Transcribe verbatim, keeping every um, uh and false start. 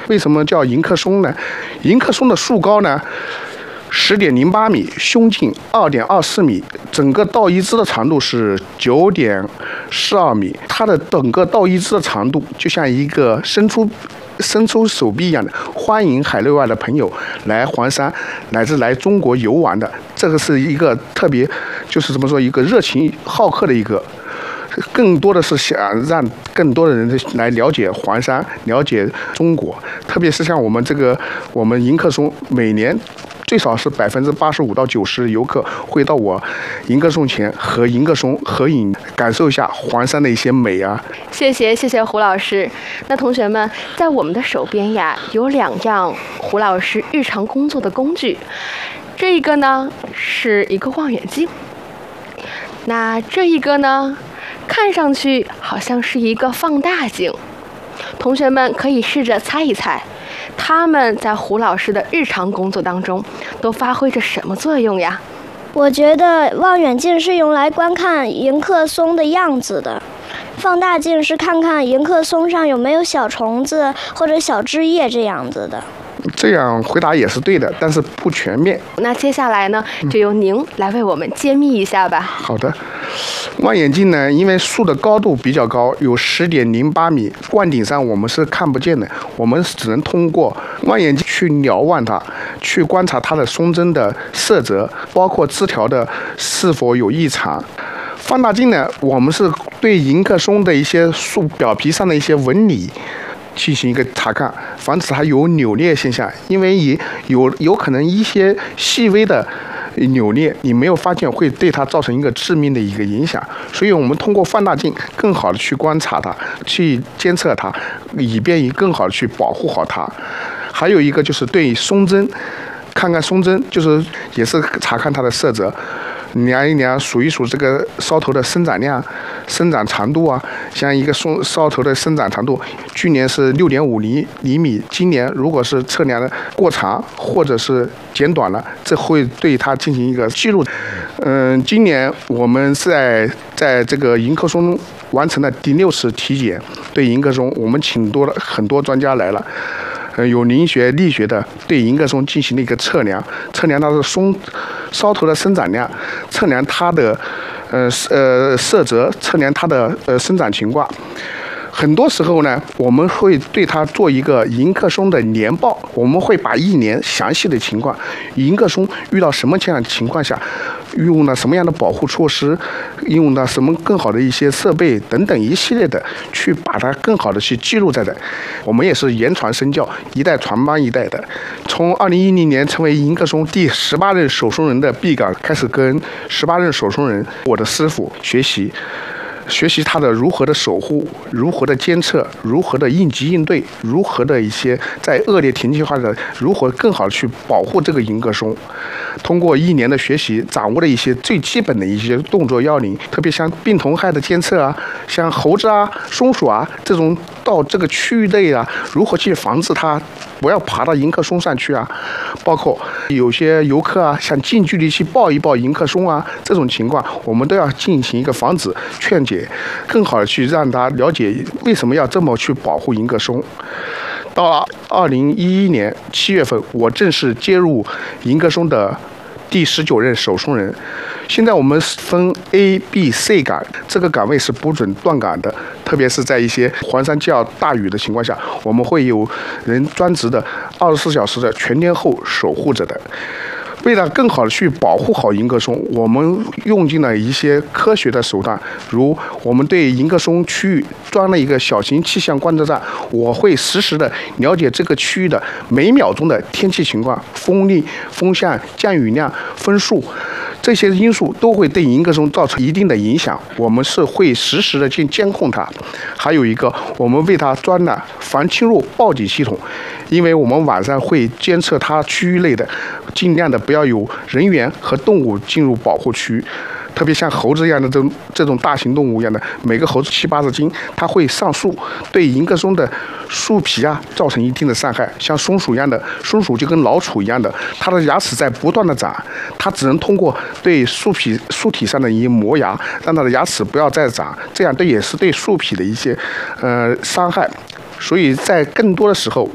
为什么叫迎客松呢？迎客松的树高呢十点零八米，胸径二点二四米，整个倒一枝的长度是九点四二米。它的整个倒一枝的长度就像一个伸出伸出手臂一样的，欢迎海内外的朋友来黄山，乃至来中国游玩的。这个是一个特别，就是怎么说，一个热情好客的一个。更多的是想让更多的人来了解黄山，了解中国，特别是像我们这个我们迎客松，每年最少是百分之八十五到九十游客会到我迎客松前和迎客松合影，感受一下黄山的一些美啊。 谢谢谢谢胡老师。那同学们，在我们的手边呀，有两样胡老师日常工作的工具，这一个呢是一个望远镜，那这一个呢看上去好像是一个放大镜。同学们可以试着猜一猜，他们在胡老师的日常工作当中都发挥着什么作用呀？ 我觉得望远镜是用来观看迎客松的样子的，放大镜是看看迎客松上有没有小虫子或者小枝叶这样子的。 这样回答也是对的，但是不全面。 那接下来呢，就由您来为我们揭秘一下吧。 好的，望远镜呢，因为树的高度比较高，有十点零八米，冠顶上我们是看不见的，我们只能通过望远镜去瞭望它，去观察它的松针的色泽，包括枝条的是否有异常。放大镜呢，我们是对迎客松的一些树表皮上的一些纹理进行一个查看，防止它有扭裂现象，因为也有有可能一些细微的扭裂你没有发现，会对它造成一个致命的一个影响。所以我们通过放大镜更好的去观察它，去监测它，以便于更好的去保护好它。还有一个就是对松针，看看松针，就是也是查看它的色泽，量一量，数一数这个梢头的生长量、生长长度啊。像一个松梢头的生长长度，去年是六点五厘厘米，今年如果是测量的过长或者是减短了，这会对它进行一个记录。嗯，今年我们在在这个迎客松完成了第六次体检，对迎客松我们请多了很多专家来了。呃，有林学、力学的对迎客松进行了一个测量，测量它的松梢头的生长量，测量它的呃呃色泽，测量它的呃生长情况。很多时候呢，我们会对它做一个迎客松的年报，我们会把一年详细的情况，迎客松遇到什么这样的情况下，用了什么样的保护措施，用了什么更好的一些设备等等一系列的，去把它更好的去记录在这。我们也是言传身教，一代传帮一代的。从二零一零年成为迎客松第十八任守松人的毕岗开始，跟十八任守松人我的师傅学习。学习他的如何的守护，如何的监测，如何的应急应对，如何的一些在恶劣天气下的如何更好的去保护这个迎客松。通过一年的学习，掌握了一些最基本的一些动作要领，特别像病虫害的监测啊，像猴子啊、松鼠啊这种到这个区域内啊，如何去防止它不要爬到迎客松上去啊。包括有些游客啊，想近距离去抱一抱迎客松啊，这种情况我们都要进行一个防止劝解，更好的去让他了解为什么要这么去保护迎客松。到了二零一一年七月份，我正式接入迎客松的第十九任守松人。现在我们分 A、B、C 岗，这个岗位是不准断岗的，特别是在一些黄山较大雨的情况下，我们会有人专职的二十四小时的全天候守护着的。为了更好的去保护好迎客松，我们用尽了一些科学的手段，如我们对迎客松区域装了一个小型气象观测站，我会实时的了解这个区域的每秒钟的天气情况、风力、风向、降雨量、风速，这些因素都会对迎客松造成一定的影响，我们是会实时的去监控它。还有一个，我们为它装了防侵入报警系统，因为我们晚上会监测它区域内的，尽量的不要有人员和动物进入保护区。特别像猴子一样的这种这种大型动物一样的，每个猴子七八十斤，它会上树，对迎客松的树皮啊造成一定的伤害。像松鼠一样的，松鼠就跟老鼠一样的，它的牙齿在不断的长，它只能通过对树皮树体上的一些磨牙，让它的牙齿不要再长，这样对也是对树皮的一些呃伤害。所以在更多的时候，